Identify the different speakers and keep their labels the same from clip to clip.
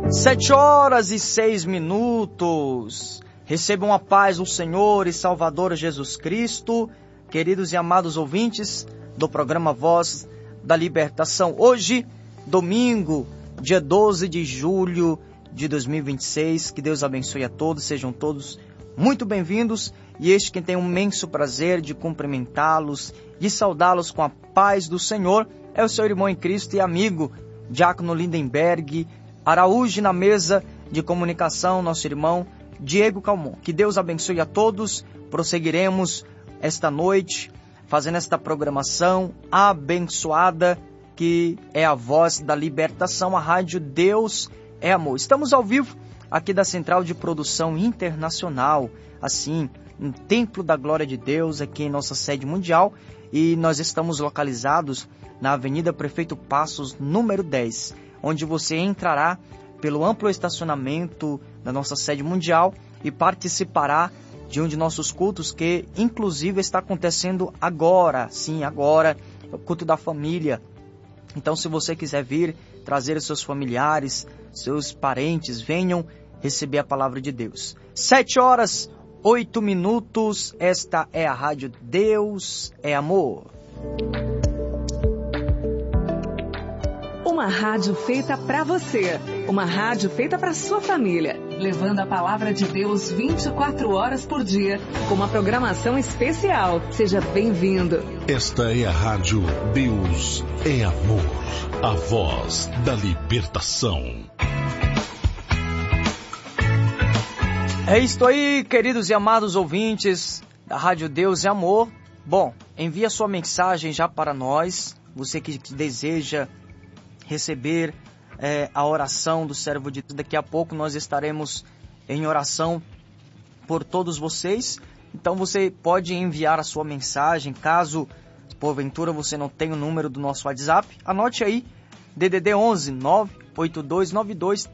Speaker 1: 7h06. Recebam a paz do Senhor e Salvador Jesus Cristo, queridos e amados ouvintes do programa Voz da Libertação. Hoje, domingo, dia 12 de julho de 2026. Que Deus abençoe a todos, sejam todos muito bem-vindos. E este quem tem um imenso prazer de cumprimentá-los, de saudá-los com a paz do Senhor, é o seu irmão em Cristo e amigo, Diácono Lindenberg Araújo, na mesa de comunicação, nosso irmão Diego Calmon. Que Deus abençoe a todos. Prosseguiremos esta noite fazendo esta programação abençoada que é a Voz da Libertação, a rádio Deus é Amor. Estamos ao vivo aqui da Central de Produção Internacional, assim, no Templo da Glória de Deus, aqui em nossa sede mundial, e nós estamos localizados na Avenida Prefeito Passos, número 10, onde você entrará pelo amplo estacionamento da nossa sede mundial e participará de um de nossos cultos, que inclusive está acontecendo agora, sim, agora, o culto da família. Então, se você quiser vir, trazer seus familiares, seus parentes, venham receber a palavra de Deus. 7h08, esta é a rádio Deus é Amor.
Speaker 2: Uma rádio feita para você, uma rádio feita para sua família, levando a palavra de Deus 24 horas por dia, com uma programação especial. Seja bem-vindo.
Speaker 3: Esta é a rádio Deus é Amor, a voz da libertação.
Speaker 1: É isso aí, queridos e amados ouvintes da rádio Deus é Amor. Bom, envia sua mensagem já para nós, você que deseja receber a oração do servo de Deus. Daqui a pouco nós estaremos em oração por todos vocês. Então você pode enviar a sua mensagem. Caso porventura você não tenha o número do nosso WhatsApp, anote aí: DDD 11 98292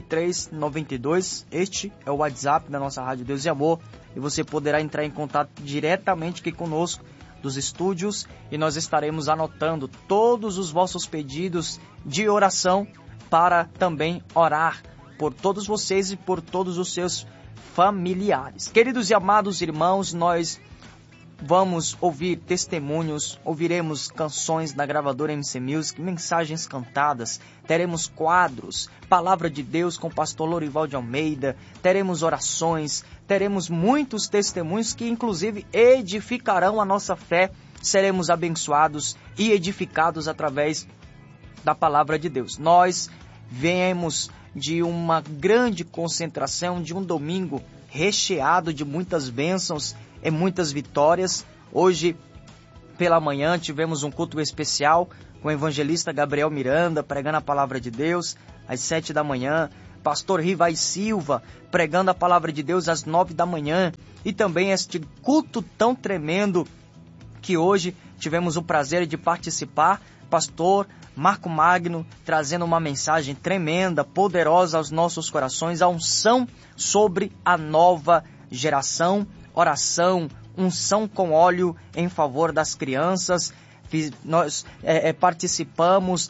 Speaker 1: 3392. Este é o WhatsApp da nossa rádio Deus e Amor, e você poderá entrar em contato diretamente aqui conosco dos estúdios, e nós estaremos anotando todos os vossos pedidos de oração para também orar por todos vocês e por todos os seus familiares. Queridos e amados irmãos, nós vamos ouvir testemunhos, ouviremos canções da gravadora MC Music, mensagens cantadas, teremos quadros, Palavra de Deus com o pastor Lorival de Almeida, teremos orações, teremos muitos testemunhos que inclusive edificarão a nossa fé. Seremos abençoados e edificados através da Palavra de Deus. Nós viemos de uma grande concentração, de um domingo recheado de muitas bênçãos e muitas vitórias. Hoje pela manhã tivemos um culto especial com o evangelista Gabriel Miranda pregando a palavra de Deus às 7 da manhã, pastor Rivai Silva pregando a palavra de Deus às 9 da manhã, e também este culto tão tremendo que hoje tivemos o prazer de participar, pastor Marco Magno trazendo uma mensagem tremenda, poderosa aos nossos corações, a unção sobre a nova geração, oração, unção com óleo em favor das crianças. Nós participamos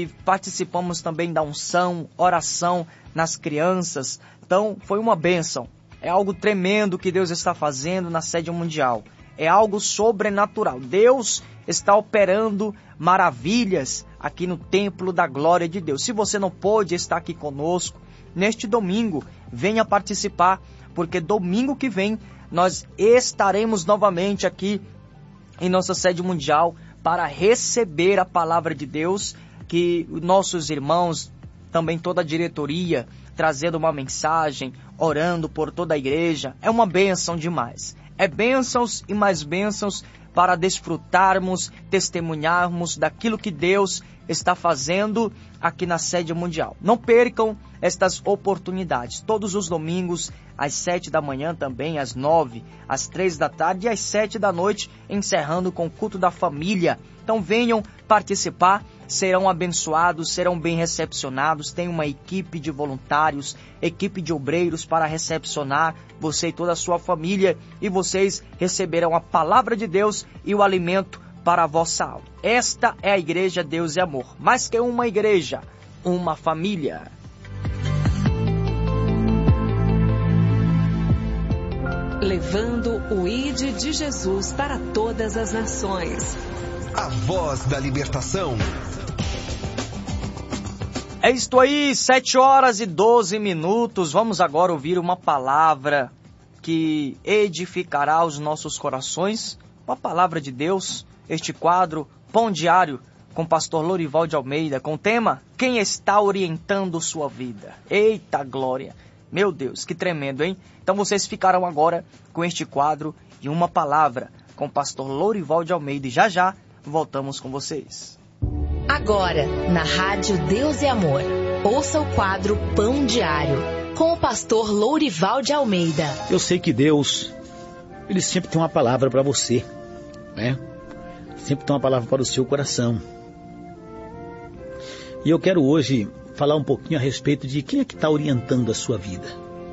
Speaker 1: também da unção, oração nas crianças. Então foi uma bênção, é algo tremendo que Deus está fazendo na sede mundial, é algo sobrenatural. Deus está operando maravilhas aqui no Templo da Glória de Deus. Se você não pôde estar aqui conosco neste domingo, venha participar, porque domingo que vem nós estaremos novamente aqui em nossa sede mundial para receber a palavra de Deus, que nossos irmãos, também toda a diretoria, trazendo uma mensagem, orando por toda a igreja. É uma bênção demais. É bênçãos e mais bênçãos para desfrutarmos, testemunharmos daquilo que Deus está fazendo aqui na sede mundial. Não percam estas oportunidades. Todos os domingos, às 7 da manhã também, às 9, às 3 da tarde e às 7 da noite, encerrando com o culto da família. Então venham participar, serão abençoados, serão bem recepcionados. Tem uma equipe de voluntários, equipe de obreiros para recepcionar você e toda a sua família, e vocês receberão a palavra de Deus e o alimento para a vossa alma. Esta é a igreja Deus é Amor, mais que uma igreja, uma família.
Speaker 2: levando o ID de Jesus para todas as nações.
Speaker 4: A voz da libertação.
Speaker 1: É isto aí, 7h12. Vamos agora ouvir uma palavra que edificará os nossos corações. Uma palavra de Deus. Este quadro, Pão Diário, com o pastor Lourival de Almeida, com o tema Quem está orientando sua vida? Eita glória! Meu Deus, que tremendo, hein? Então vocês ficarão agora com este quadro e uma palavra com o pastor Lourival de Almeida. E já voltamos com vocês.
Speaker 5: Agora, na Rádio Deus e Amor, ouça o quadro Pão Diário, com o pastor Lourival de Almeida.
Speaker 6: Eu sei que Deus, Ele sempre tem uma palavra para você, né? Sempre tem uma palavra para o seu coração. E eu quero hoje falar um pouquinho a respeito de quem é que está orientando a sua vida.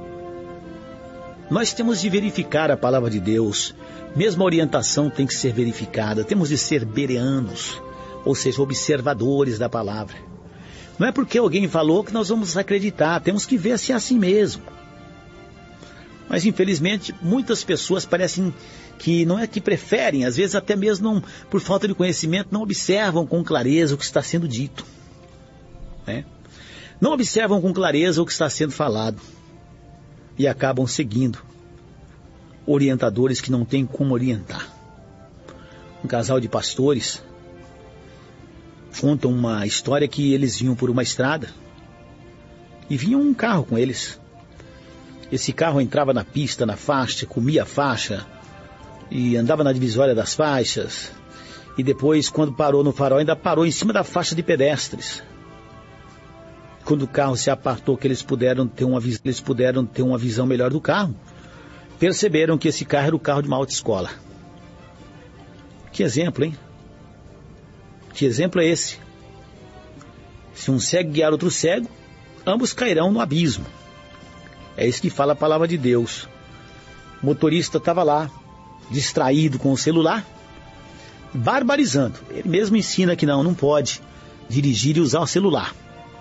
Speaker 6: Nós temos de verificar a palavra de Deus, mesmo a orientação tem que ser verificada, temos de ser bereanos, ou seja, observadores da palavra. Não é porque alguém falou que nós vamos acreditar, temos que ver se é assim mesmo. Mas infelizmente muitas pessoas parecem que não é que preferem, às vezes até mesmo não, por falta de conhecimento, não observam com clareza o que está sendo dito, né? Não observam com clareza o que está sendo falado e acabam seguindo orientadores que não têm como orientar. Um casal de pastores contam uma história que eles vinham por uma estrada e vinha um carro com eles. Esse carro entrava na pista, na faixa, comia a faixa e andava na divisória das faixas, e depois, quando parou no farol, ainda parou em cima da faixa de pedestres. Quando o carro se apartou, que eles puderam ter uma visão melhor do carro, perceberam que esse carro era o carro de uma autoescola. Que exemplo, hein? Que exemplo é esse? Se um cego guiar outro cego, ambos cairão no abismo. É isso que fala a palavra de Deus. O motorista estava lá, distraído com o celular, barbarizando. Ele mesmo ensina que não pode dirigir e usar o celular.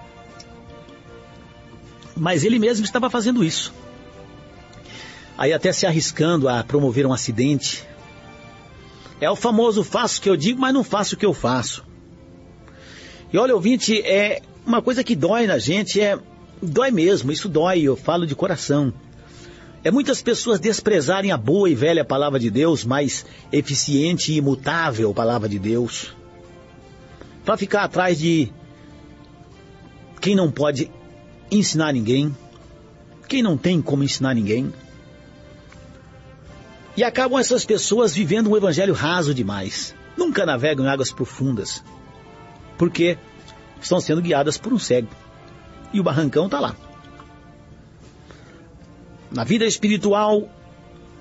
Speaker 6: Mas ele mesmo estava fazendo isso. Aí até se arriscando a promover um acidente. É o famoso faço o que eu digo, mas não faço o que eu faço. E olha, ouvinte, é uma coisa que dói na gente, dói mesmo, isso dói, eu falo de coração. É muitas pessoas desprezarem a boa e velha palavra de Deus, mais eficiente e imutável palavra de Deus, para ficar atrás de quem não pode ensinar ninguém, quem não tem como ensinar ninguém. E acabam essas pessoas vivendo um evangelho raso demais. Nunca navegam em águas profundas, porque estão sendo guiadas por um cego. E o barrancão está lá. Na vida espiritual,